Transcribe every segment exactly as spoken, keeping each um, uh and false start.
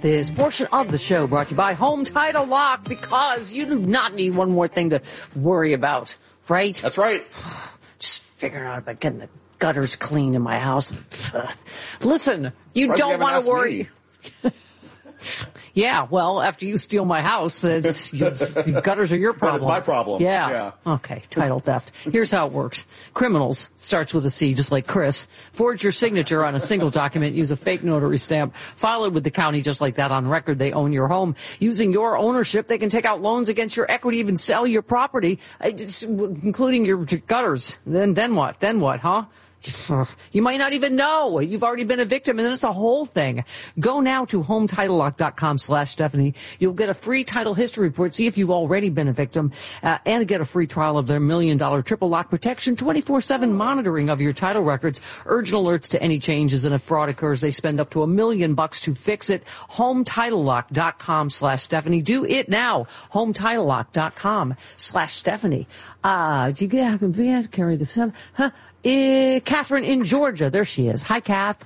This portion of the show brought to you by Home Title Lock, because you do not need one more thing to worry about, right? That's right. Just figuring out about getting the gutters clean in my house. Listen, you Why don't you want to worry. Yeah, well, after you steal my house, the gutters are your problem. That is my problem. Yeah. yeah. Okay, title theft. Here's how it works. Criminals, starts with a C, just like Chris, forge your signature on a single document, use a fake notary stamp, file it with the county just like that on record. They own your home. Using your ownership, they can take out loans against your equity, even sell your property, including your gutters. Then, then what? Then what, huh? You might not even know. You've already been a victim, and then it's a whole thing. Go now to hometitlelock.com slash Stephanie. You'll get a free title history report. See if you've already been a victim, uh, and get a free trial of their million dollar triple lock protection, twenty-four seven monitoring of your title records, urgent alerts to any changes, and if fraud occurs, they spend up to a million bucks to fix it. hometitlelock.com slash Stephanie. Do it now. hometitlelock.com slash Stephanie. Uh, do you get, I carry the, huh? Uh, Catherine in Georgia. There she is. Hi, Kath.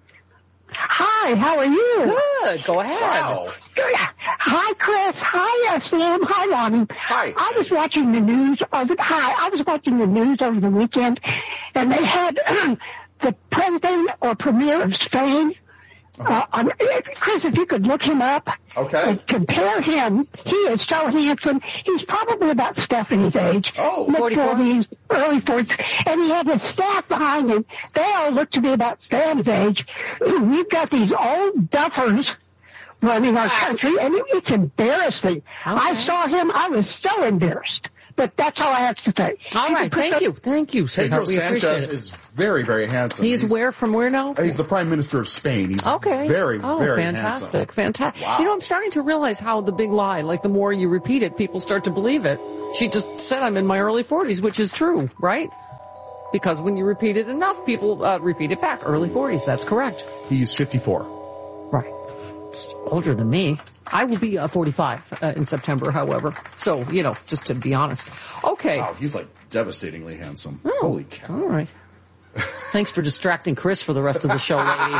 Hi, how are you? Good. Go ahead. Wow. Hi, Chris. Hi, uh, Sam. Hi, Lonnie. Hi. I was watching the news. Over, hi. I was watching the news over the weekend, and they had the president or premier of Spain. Uh, um, Chris, if you could look him up. Okay. And compare him. He is so handsome. He's probably about Stephanie's age. Oh, mid-forties, early forties. And he had his staff behind him. They all look to be about Stan's age. We've got these old duffers running our country, and it, it's embarrassing. Okay. I saw him. I was so embarrassed. But that's all I have to say. All right, thank you. Thank you, Pedro Sanchez is very, very handsome. He's, he's where from where now? He's the Prime Minister of Spain. He's okay. very, oh, very fantastic, handsome. Fantastic. Wow. You know, I'm starting to realize how the big lie, like the more you repeat it, people start to believe it. She just said I'm in my early forties, which is true, right? Because when you repeat it enough, people uh, repeat it back. Early forties, that's correct. He's fifty-four. Right. Just older than me. I will be uh, forty-five uh, in September, however. So, you know, just to be honest. Okay. Wow, he's like devastatingly handsome. Oh, holy cow. All right. Thanks for distracting Chris for the rest of the show, lady.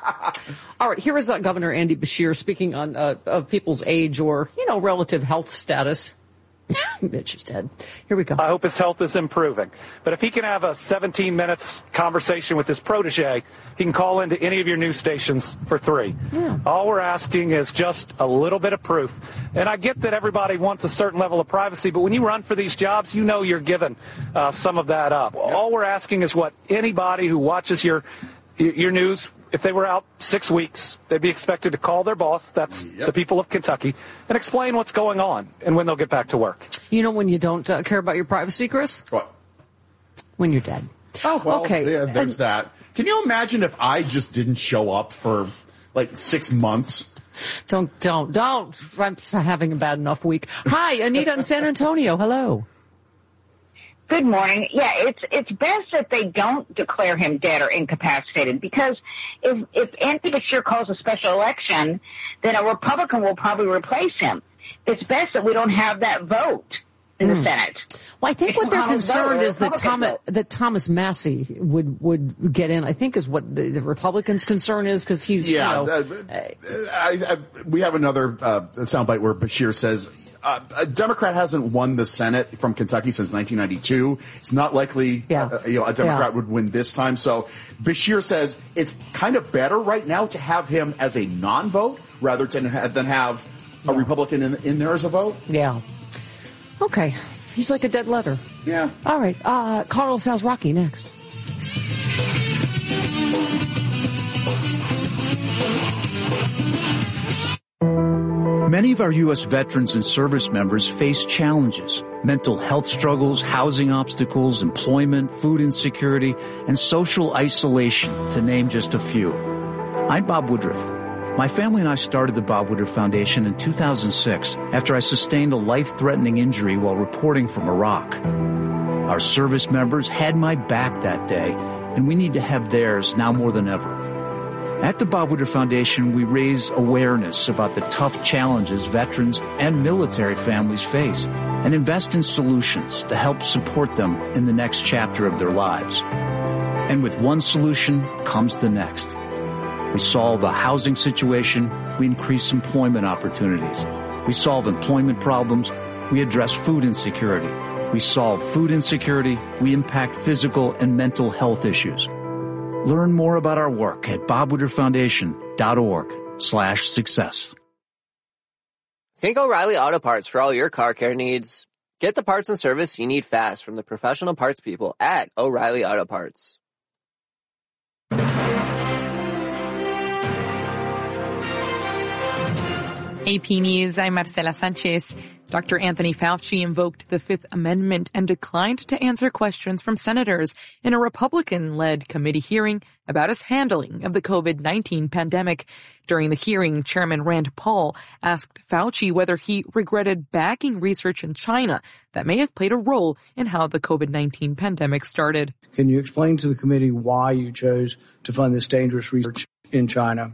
All right, here is uh, Governor Andy Beshear speaking on uh, of people's age or, you know, relative health status. Mitch is dead. Here we go. I hope his health is improving. But if he can have a seventeen minutes conversation with his protege, he can call into any of your news stations for three. Yeah. All we're asking is just a little bit of proof. And I get that everybody wants a certain level of privacy, but when you run for these jobs, you know you're giving uh, some of that up. Yep. All we're asking is what anybody who watches your your news, if they were out six weeks, they'd be expected to call their boss, that's yep. the people of Kentucky, and explain what's going on and when they'll get back to work. You know when you don't uh, care about your privacy, Chris? What? When you're dead. Oh, well, okay. yeah, there's and, that. Can you imagine if I just didn't show up for, like, six months? Don't, don't, don't. I'm having a bad enough week. Hi, Anita in San Antonio. Hello. Good morning. Yeah, it's it's best that they don't declare him dead or incapacitated, because if if Andy Beshear calls a special election, then a Republican will probably replace him. It's best that we don't have that vote in mm. the Senate. Well, I think what they're concerned is that Thomas that Thomas Massey would would get in. I think is what the, the Republicans' concern is, because he's yeah. You know, uh, I, I, we have another uh, soundbite where Beshear says. Uh, a Democrat hasn't won the Senate from Kentucky since nineteen ninety-two. It's not likely yeah. uh, you know, a Democrat yeah. would win this time. So Beshear says it's kind of better right now to have him as a non-vote rather than have, than have a yeah. Republican in, in there as a vote. Yeah. Okay. He's like a dead letter. Yeah. All right. Uh, Carl sounds Rocky next. Many of our U S veterans and service members face challenges, mental health struggles, housing obstacles, employment, food insecurity, and social isolation, to name just a few. I'm Bob Woodruff. My family and I started the Bob Woodruff Foundation in two thousand six after I sustained a life-threatening injury while reporting from Iraq. Our service members had my back that day, and we need to have theirs now more than ever. At the Bob Woodruff Foundation, we raise awareness about the tough challenges veterans and military families face and invest in solutions to help support them in the next chapter of their lives. And with one solution comes the next. We solve the housing situation. We increase employment opportunities. We solve employment problems. We address food insecurity. We solve food insecurity. We impact physical and mental health issues. Learn more about our work at bobwooderfoundation.org slash success. Think O'Reilly Auto Parts for all your car care needs. Get the parts and service you need fast from the professional parts people at O'Reilly Auto Parts. A P News, I'm Marcela Sanchez. Doctor Anthony Fauci invoked the Fifth Amendment and declined to answer questions from senators in a Republican-led committee hearing about his handling of the COVID nineteen pandemic. During the hearing, Chairman Rand Paul asked Fauci whether he regretted backing research in China that may have played a role in how the COVID nineteen pandemic started. Can you explain to the committee why you chose to fund this dangerous research in China?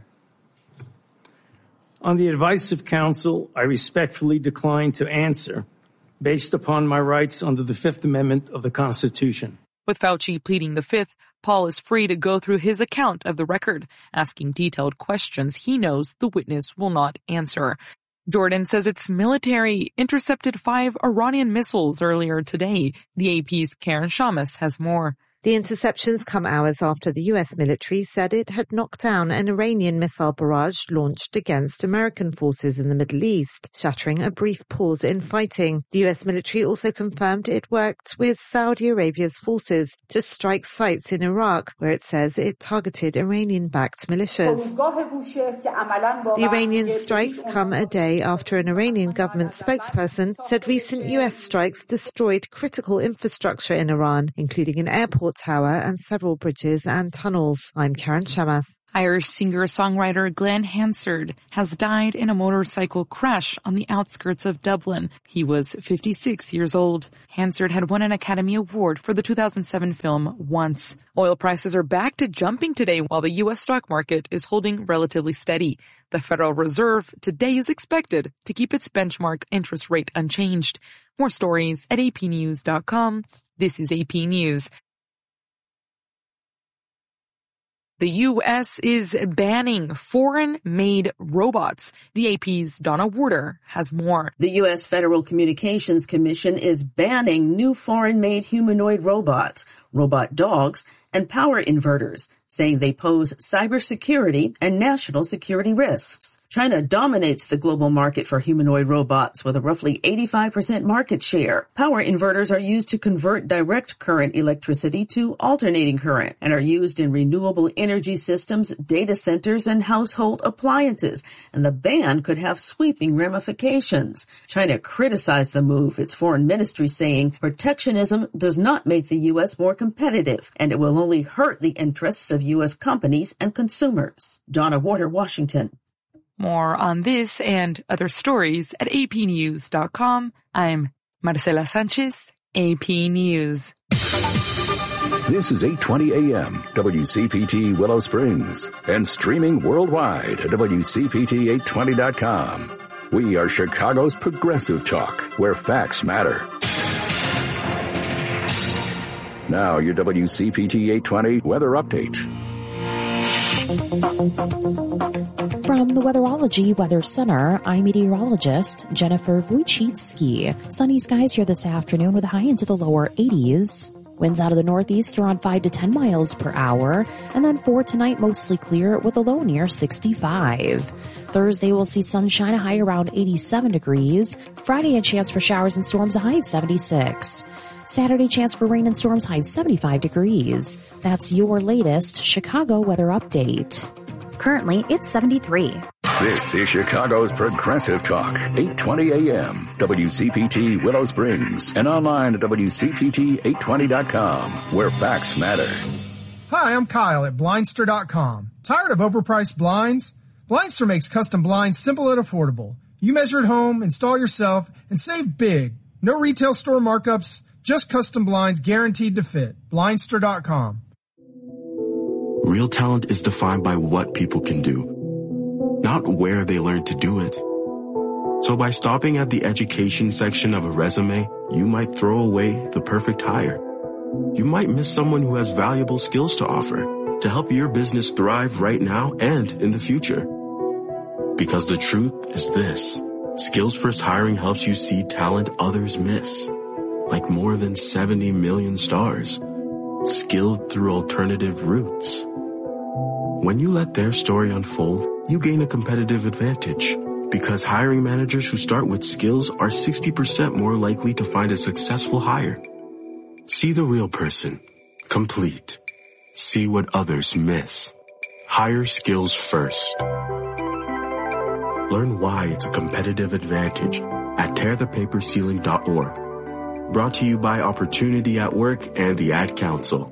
On the advice of counsel, I respectfully decline to answer based upon my rights under the Fifth Amendment of the Constitution. With Fauci pleading the Fifth, Paul is free to go through his account of the record, asking detailed questions he knows the witness will not answer. Jordan says its military intercepted five Iranian missiles earlier today. The A P's Karen Shamas has more. The interceptions come hours after the U S military said it had knocked down an Iranian missile barrage launched against American forces in the Middle East, shattering a brief pause in fighting. The U S military also confirmed it worked with Saudi Arabia's forces to strike sites in Iraq, where it says it targeted Iranian-backed militias. The Iranian strikes come a day after an Iranian government spokesperson said recent U S strikes destroyed critical infrastructure in Iran, including an airport tower and several bridges and tunnels. I'm Karen Shamas. Irish singer-songwriter Glenn Hansard has died in a motorcycle crash on the outskirts of Dublin. He was fifty-six years old. Hansard had won an Academy Award for the two thousand seven film Once. Oil prices are back to jumping today while the U S stock market is holding relatively steady. The Federal Reserve today is expected to keep its benchmark interest rate unchanged. More stories at a p news dot com. This is A P News. The U S is banning foreign-made robots. The A P's Donna Warder has more. The U S Federal Communications Commission is banning new foreign-made humanoid robots, robot dogs, and power inverters, saying they pose cybersecurity and national security risks. China dominates the global market for humanoid robots with a roughly eighty-five percent market share. Power inverters are used to convert direct current electricity to alternating current and are used in renewable energy systems, data centers, and household appliances. And the ban could have sweeping ramifications. China criticized the move, its foreign ministry saying protectionism does not make the U S more competitive, and it will only hurt the interests of U S companies and consumers. Donna Warder, Washington. More on this and other stories at a p news dot com. I'm Marcela Sanchez, A P News. This is eight twenty a m W C P T Willow Springs and streaming worldwide at W C P T eight twenty dot com. We are Chicago's progressive talk, where facts matter. Now your W C P T eight twenty weather update. From the Weatherology Weather Center, I'm meteorologist Jennifer Wojcicki. Sunny skies here this afternoon with a high into the lower eighties. Winds out of the northeast around five to ten miles per hour. And then for tonight, mostly clear with a low near sixty-five. Thursday, we'll see sunshine, a high around eighty-seven degrees. Friday, a chance for showers and storms, a high of seventy-six. Saturday, chance for rain and storms, high of seventy-five degrees. That's your latest Chicago weather update. Currently, it's seventy-three. This is Chicago's Progressive Talk, eight twenty a m W C P T Willow Springs, and online at W C P T eight twenty dot com, where facts matter. Hi, I'm Kyle at Blindster dot com. Tired of overpriced blinds? Blindster makes custom blinds simple and affordable. You measure at home, install yourself, and save big. No retail store markups, just custom blinds guaranteed to fit. Blindster dot com. Real talent is defined by what people can do, not where they learn to do it. So by stopping at the education section of a resume, you might throw away the perfect hire. You might miss someone who has valuable skills to offer. to help your business thrive right now and in the future. Because the truth is this: Skills First Hiring helps you see talent others miss, like more than seventy million stars, skilled through alternative routes. When you let their story unfold, you gain a competitive advantage, because hiring managers who start with skills are sixty percent more likely to find a successful hire. See the real person, complete. See what others miss. Hire skills first. Learn why it's a competitive advantage at tear the paper ceiling dot org. Brought to you by Opportunity at Work and the Ad Council.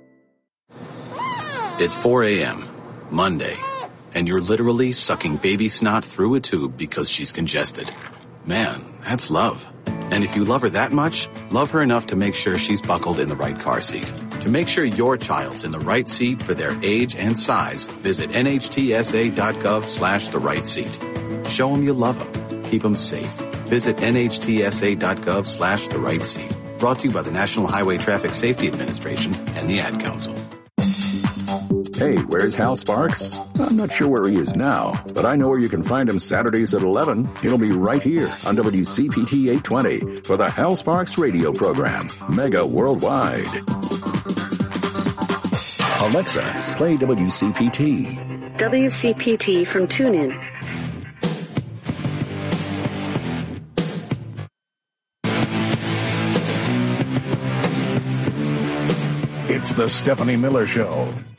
It's four a.m., Monday, and you're literally sucking baby snot through a tube because she's congested. Man, that's love. And if you love her that much, love her enough to make sure she's buckled in the right car seat. To make sure your child's in the right seat for their age and size, visit nhtsa.gov slash the right seat. Show them you love them. Keep them safe. Visit nhtsa.gov slash the right seat. Brought to you by the National Highway Traffic Safety Administration and the Ad Council. Hey, where's Hal Sparks? I'm not sure where he is now, but I know where you can find him Saturdays at eleven. He'll be right here on W C P T eight twenty for the Hal Sparks radio program, Mega Worldwide. Alexa, play W C P T. W C P T from TuneIn. It's the Stephanie Miller Show.